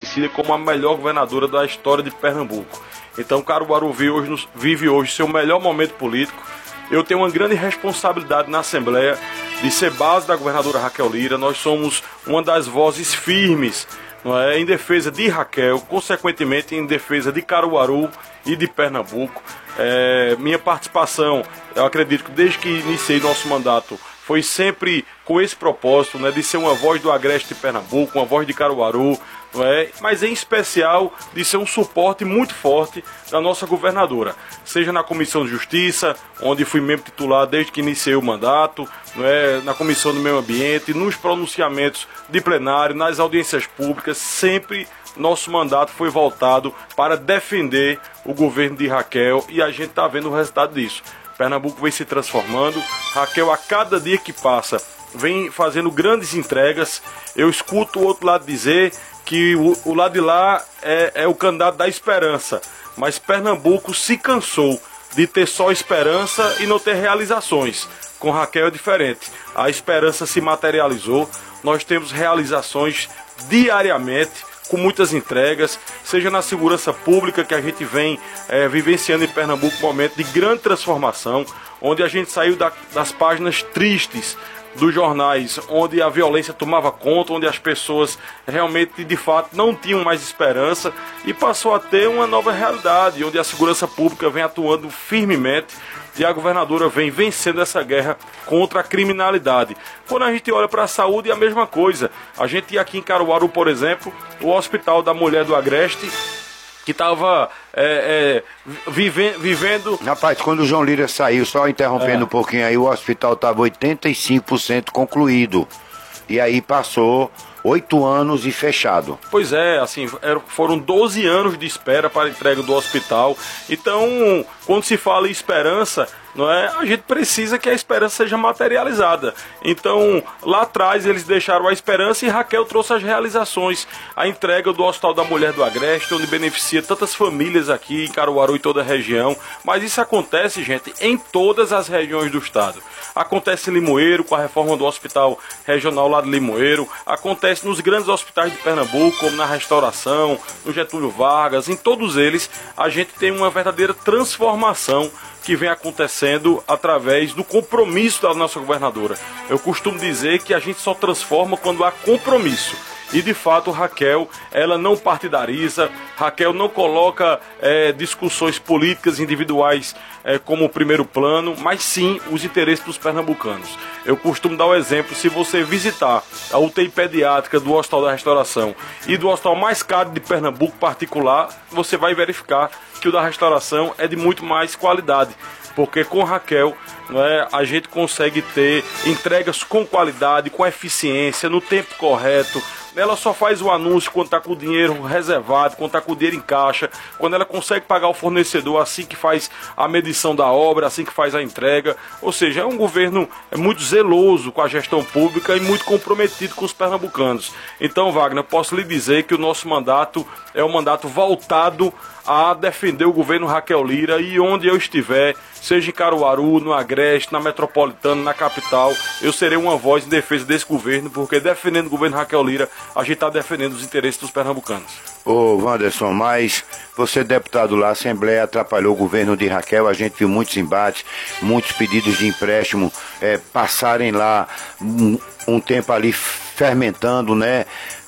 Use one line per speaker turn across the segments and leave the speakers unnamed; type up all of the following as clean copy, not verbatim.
reconhecida como a melhor governadora da história de Pernambuco. Então Caruaru vive hoje seu melhor momento político. Eu tenho uma grande responsabilidade na Assembleia de ser base da governadora Raquel Lira. Nós somos uma das vozes firmes, não é, em defesa de Raquel, consequentemente em defesa de Caruaru e de Pernambuco. Minha participação, eu acredito que desde que iniciei nosso mandato, foi sempre com esse propósito, né, de ser uma voz do Agreste de Pernambuco, uma voz de Caruaru, não é? Mas em especial de ser um suporte muito forte da nossa governadora, seja na Comissão de Justiça, onde fui membro titular desde que iniciei o mandato, não é? Na Comissão do Meio Ambiente, nos pronunciamentos de plenário, nas audiências públicas, sempre nosso mandato foi voltado para defender o governo de Raquel e a gente está vendo o resultado disso. Pernambuco vem se transformando, Raquel a cada dia que passa vem fazendo grandes entregas. Eu escuto o outro lado dizer que o lado de lá é o candidato da esperança, mas Pernambuco se cansou de ter só esperança e não ter realizações. Com Raquel é diferente, a esperança se materializou, nós temos realizações diariamente, com muitas entregas, seja na segurança pública, que a gente vem vivenciando em Pernambuco um momento de grande transformação, onde a gente saiu das páginas tristes dos jornais, onde a violência tomava conta, onde as pessoas realmente, de fato, não tinham mais esperança e passou a ter uma nova realidade, onde a segurança pública vem atuando firmemente e a governadora vem vencendo essa guerra contra a criminalidade. Quando a gente olha para a saúde, é a mesma coisa. A gente ia aqui em Caruaru, por exemplo, o Hospital da Mulher do Agreste, que estava vivendo...
Rapaz, quando o João Lira saiu, só interrompendo um pouquinho aí, o hospital estava 85% concluído. E aí passou 8 anos e fechado.
Pois é, assim, foram 12 anos de espera para a entrega do hospital. Então, quando se fala em esperança, não é, a gente precisa que a esperança seja materializada. Então, lá atrás eles deixaram a esperança e Raquel trouxe as realizações. A entrega do Hospital da Mulher do Agreste, onde beneficia tantas famílias aqui em Caruaru e toda a região. Mas isso acontece, gente, em todas as regiões do estado. Acontece em Limoeiro, com a reforma do Hospital Regional lá de Limoeiro. Acontece nos grandes hospitais de Pernambuco, como na Restauração, no Getúlio Vargas. Em todos eles, a gente tem uma verdadeira transformação que vem acontecendo através do compromisso da nossa governadora. Eu costumo dizer que a gente só transforma quando há compromisso. E de fato Raquel, ela não partidariza, Raquel não coloca discussões políticas individuais como primeiro plano, mas sim os interesses dos pernambucanos. Eu costumo dar o exemplo, se você visitar a UTI pediátrica do Hospital da Restauração e do hospital mais caro de Pernambuco particular, você vai verificar que o da Restauração é de muito mais qualidade. Porque com Raquel, não é, a gente consegue ter entregas com qualidade, com eficiência, no tempo correto. Ela só faz o anúncio quando está com o dinheiro reservado, quando está com o dinheiro em caixa, quando ela consegue pagar o fornecedor assim que faz a medição da obra, assim que faz a entrega. Ou seja, é um governo muito zeloso com a gestão pública e muito comprometido com os pernambucanos. Então, Wagner, posso lhe dizer que o nosso mandato é um mandato voltado a defender o governo Raquel Lira, e onde eu estiver, seja em Caruaru, no Agreste, na Metropolitana, na capital, eu serei uma voz em defesa desse governo, porque defendendo o governo Raquel Lira, a gente está defendendo os interesses dos pernambucanos.
Ô Wanderson, mas você deputado lá, a Assembleia atrapalhou o governo de Raquel, a gente viu muitos embates, muitos pedidos de empréstimo passarem lá um tempo ali fermentando, né?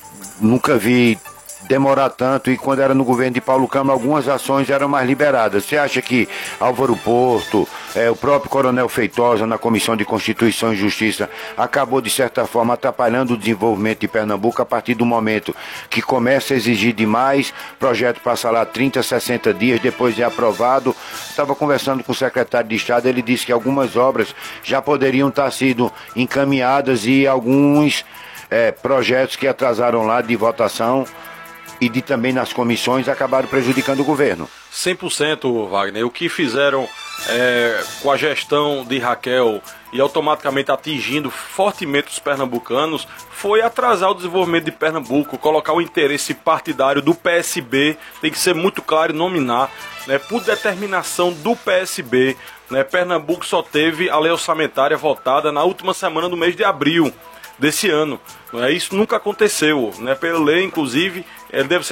Nunca vi demorar tanto, e quando era no governo de Paulo Câmara, algumas ações eram mais liberadas. Você acha que Álvaro Porto, o próprio Coronel Feitosa na Comissão de Constituição e Justiça acabou de certa forma atrapalhando o desenvolvimento de Pernambuco a partir do momento que começa a exigir demais, projeto passa lá 30, 60 dias, depois é aprovado? Estava conversando com o secretário de Estado, ele disse que algumas obras já poderiam estar sido encaminhadas e alguns projetos que atrasaram lá de votação e também nas comissões acabaram prejudicando o governo.
100%, Wagner. O que fizeram com a gestão de Raquel e automaticamente atingindo fortemente os pernambucanos foi atrasar o desenvolvimento de Pernambuco, colocar o interesse partidário do PSB, tem que ser muito claro e nominar, né, por determinação do PSB. Né, Pernambuco só teve a lei orçamentária votada na última semana do mês de abril desse ano. Isso nunca aconteceu, né? Pela lei, inclusive, ele deve ser